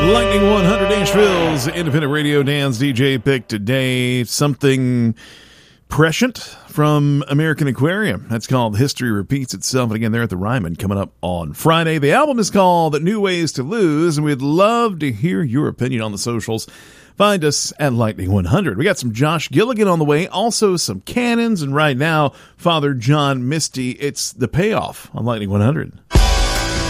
Lightning 100 Nashville's independent radio. Dan's DJ pick today. Something prescient from American Aquarium. That's called History Repeats Itself. And again, they're at the Ryman coming up on Friday. The album is called New Ways to Lose, and we'd love to hear your opinion on the socials. Find us at Lightning 100. We got some Josh Gilligan on the way, also some Cannons, and right now, Father John Misty. It's The Payoff on Lightning 100.